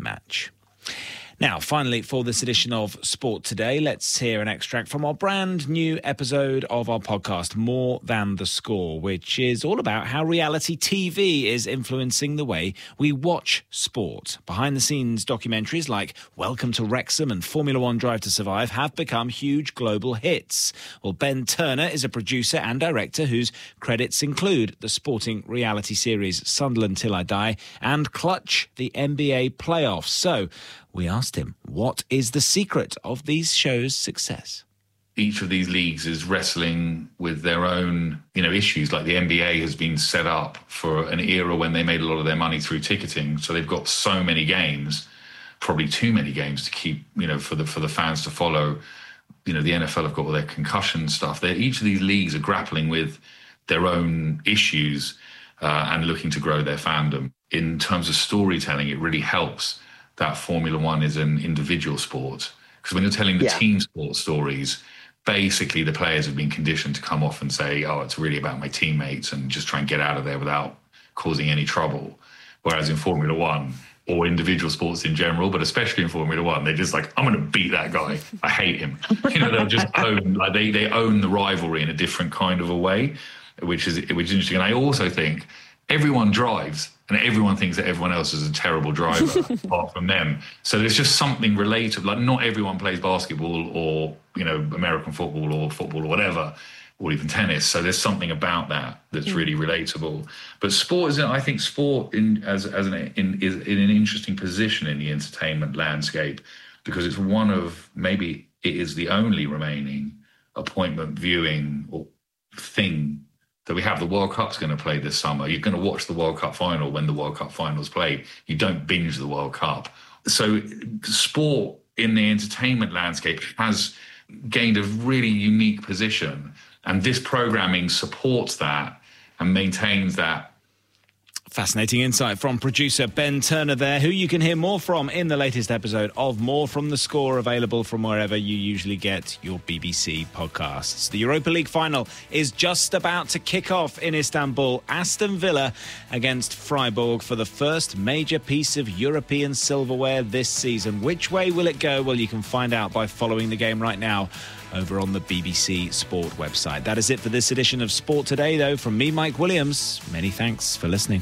match. Now, finally, for this edition of Sport Today, let's hear an extract from our brand new episode of our podcast, More Than the Score, which is all about how reality TV is influencing the way we watch sport. Behind-the-scenes documentaries like Welcome to Wrexham and Formula One Drive to Survive have become huge global hits. Well, Ben Turner is a producer and director whose credits include the sporting reality series Sunderland Till I Die and Clutch, the NBA playoffs. So, we asked him, what is the secret of these shows' success? Each of these leagues is wrestling with their own, issues. Like the NBA has been set up for an era when they made a lot of their money through ticketing. So they've got so many games, probably too many games to keep, for the fans to follow. The NFL have got all their concussion stuff. Each of these leagues are grappling with their own issues and looking to grow their fandom. In terms of storytelling, it really helps that Formula One is an individual sport. Because when you're telling the team sport stories, basically the players have been conditioned to come off and say, oh, it's really about my teammates and just try and get out of there without causing any trouble. Whereas in Formula One, or individual sports in general, but especially in Formula One, they're just like, I'm going to beat that guy. I hate him. They'll just own, they own the rivalry in a different kind of a way, which is interesting. And I also think everyone drives, and everyone thinks that everyone else is a terrible driver apart from them. So there's just something relatable. Like, not everyone plays basketball or, American football or whatever, or even tennis. So there's something about that that's really relatable. But sport I think sport is in an interesting position in the entertainment landscape, because it's one of, maybe it is the only remaining appointment viewing or thing that we have. The World Cup's going to play this summer. You're going to watch the World Cup final when the World Cup final's played. You don't binge the World Cup. So sport in the entertainment landscape has gained a really unique position, and this programming supports that and maintains that. Fascinating insight from producer Ben Turner there, who you can hear more from in the latest episode of More From The Score, available from wherever you usually get your BBC podcasts. The Europa League final is just about to kick off in Istanbul. Aston Villa against Freiburg for the first major piece of European silverware this season. Which way will it go? Well, you can find out by following the game right now over on the BBC Sport website. That is it for this edition of Sport Today, though. From me, Mike Williams, many thanks for listening.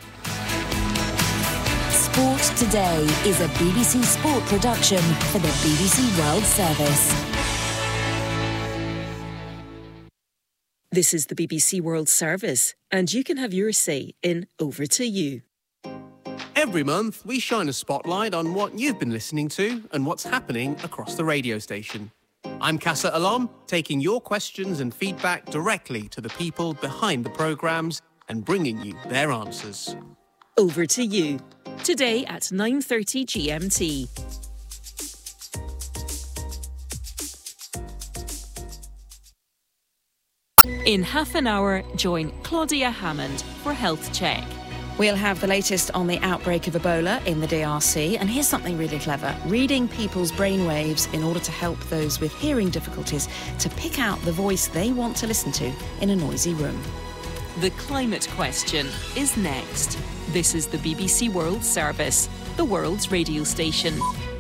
Sport Today is a BBC Sport production for the BBC World Service. This is the BBC World Service, and you can have your say in Over to You. Every month, we shine a spotlight on what you've been listening to and what's happening across the radio station. I'm Casa Alom, taking your questions and feedback directly to the people behind the programmes and bringing you their answers. Over to You, today at 9:30 GMT. In half an hour, join Claudia Hammond for Health Check. We'll have the latest on the outbreak of Ebola in the DRC, and here's something really clever: reading people's brainwaves in order to help those with hearing difficulties to pick out the voice they want to listen to in a noisy room. The Climate Question is next. This is the BBC World Service, the world's radio station.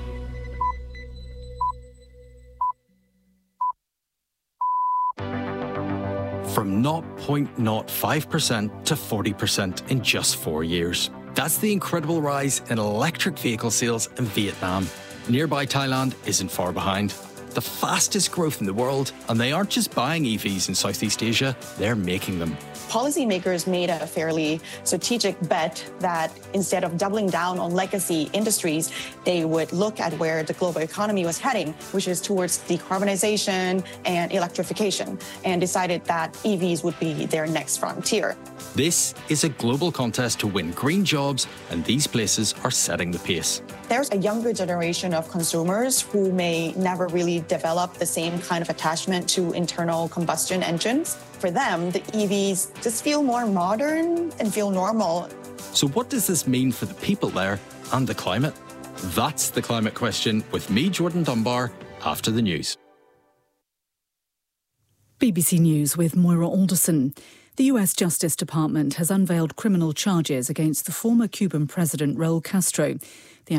From 0.05% to 40% in just 4 years. That's the incredible rise in electric vehicle sales in Vietnam. Nearby Thailand isn't far behind. The fastest growth in the world, and they aren't just buying EVs in Southeast Asia, they're making them. Policymakers made a fairly strategic bet that instead of doubling down on legacy industries, they would look at where the global economy was heading, which is towards decarbonization and electrification, and decided that EVs would be their next frontier. This is a global contest to win green jobs, and these places are setting the pace. There's a younger generation of consumers who may never really develop the same kind of attachment to internal combustion engines. For them, the EVs just feel more modern and feel normal. So what does this mean for the people there and the climate? That's the Climate Question with me, Jordan Dunbar, after the news. BBC News with Moira Alderson. The US Justice Department has unveiled criminal charges against the former Cuban president Raul Castro.